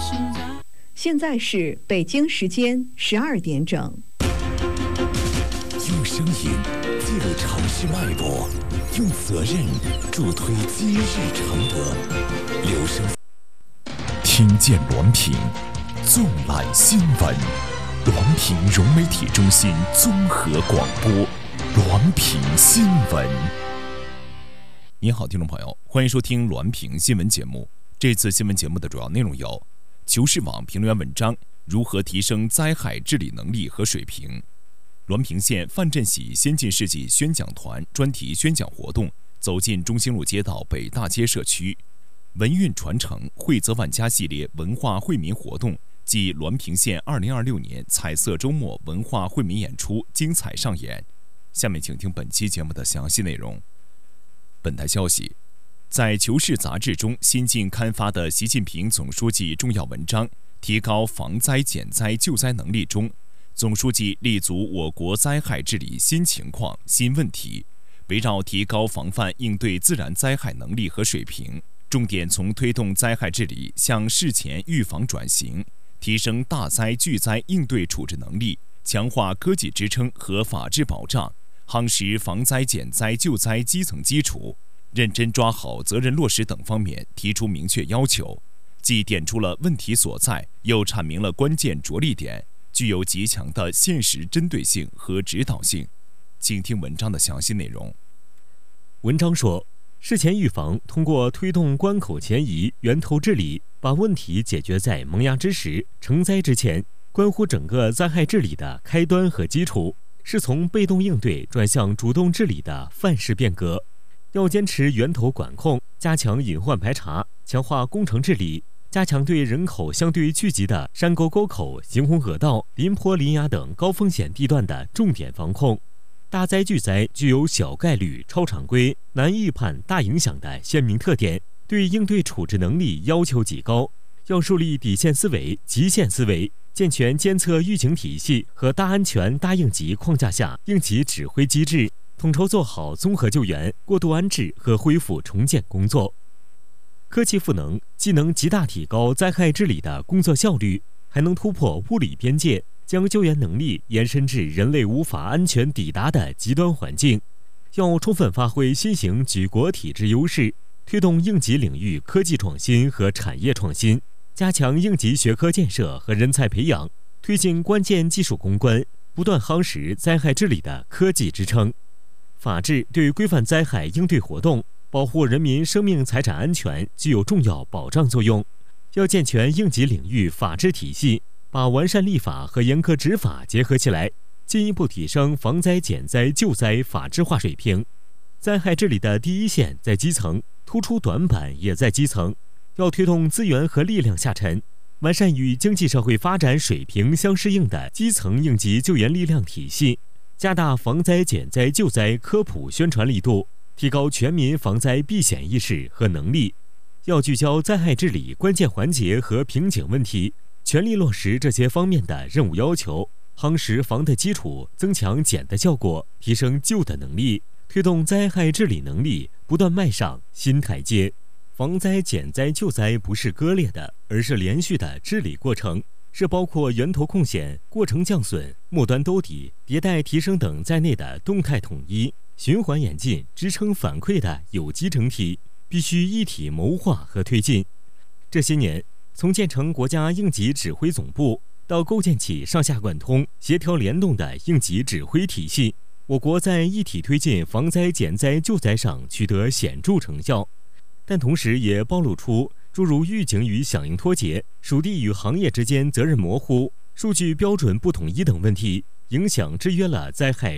现在是北京时间12点整。 用声音记录城市脉搏，用责任助推今日承德。留声，听见滦平，纵览新闻。滦平融媒体中心综合广播，滦平新闻。 你好，听众朋友，欢迎收听滦平新闻节目。这次新闻节目的主要内容有：求是网评论员文章如何提升灾害治理能力和水平；滦平县范振喜先进事迹宣讲团专题宣讲活动走进中兴路街道北大街社区；文运传承惠泽万家系列文化惠民活动暨滦平县2026年彩色周末文化惠民演出精彩上演。下面请听本期节目的详细内容。本台消息，在《求是》杂志中新近刊发的习近平总书记重要文章《提高防灾减灾救灾能力》中，总书记立足我国灾害治理新情况、新问题，围绕提高防范应对自然灾害能力和水平，重点从推动灾害治理向事前预防转型，提升大灾巨灾应对处置能力，强化科技支撑和法治保障，夯实防灾减灾救灾基层基础，认真抓好责任落实等方面提出明确要求，既点出了问题所在，又阐明了关键着力点，具有极强的现实针对性和指导性。请听文章的详细内容。 文章说，事前预防通过推动关口前移、源头治理，把问题解决在萌芽之时、成灾之前，关乎整个灾害治理的开端和基础，是从被动应对转向主动治理的范式变革。要坚持源头管控，加强隐患排查，强化工程治理，加强对人口相对聚集的山沟沟口、行洪河道、林坡林崖等高风险地段的重点防控。大灾巨灾具有小概率、超常规、难预判、大影响的鲜明特点，对应对处置能力要求极高，要树立底线思维、极限思维，健全监测预警体系和大安全大应急框架下应急指挥机制，统筹做好综合救援、过渡安置和恢复重建工作。科技赋能既能极大提高灾害治理的工作效率，还能突破物理边界，将救援能力延伸至人类无法安全抵达的极端环境。要充分发挥新型举国体制优势，推动应急领域科技创新和产业创新，加强应急学科建设和人才培养，推进关键技术攻关，不断夯实灾害治理的科技支撑。法治对规范灾害应对活动、保护人民生命财产安全具有重要保障作用。要健全应急领域法治体系，把完善立法和严格执法结合起来，进一步提升防灾减灾救灾法治化水平。灾害治理的第一线在基层，突出短板也在基层。要推动资源和力量下沉，完善与经济社会发展水平相适应的基层应急救援力量体系，加大防灾减灾救灾科普宣传力度，提高全民防灾避险意识和能力。要聚焦灾害治理关键环节和瓶颈问题，全力落实这些方面的任务要求，夯实防的基础，增强减的效果，提升救的能力，推动灾害治理能力不断迈上新台阶。防灾减灾救灾不是割裂的，而是连续的治理过程，是包括源头控险、过程降损、末端兜底、迭代提升等在内的动态统一、循环演进、支撑反馈的有机整体，必须一体谋划和推进。这些年，从建成国家应急指挥总部到构建起上下贯通、协调联动的应急指挥体系，我国在一体推进防灾减灾救灾上取得显著成效，但同时也暴露出诸如预警与响应脱节、属地与行业之间责任模糊、数据标准不统一等问题，影响制约了灾害